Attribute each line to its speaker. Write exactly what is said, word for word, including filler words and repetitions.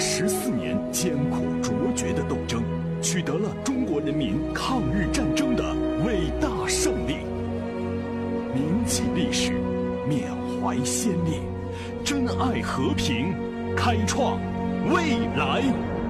Speaker 1: 十四年艰苦卓绝的斗争，取得了中国人民抗日战争的伟大胜利。铭记历史，缅怀先烈，珍爱和平，开创未来。